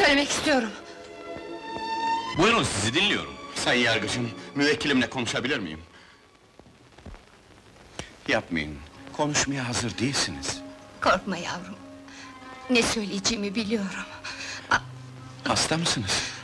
söylemek istiyorum. Buyurun, sizi dinliyorum. Sayın Yargıcım, müvekkilimle konuşabilir miyim? Yapmayın, konuşmaya hazır değilsiniz. Korkma yavrum. Ne söyleyeceğimi biliyorum. Hasta mısınız?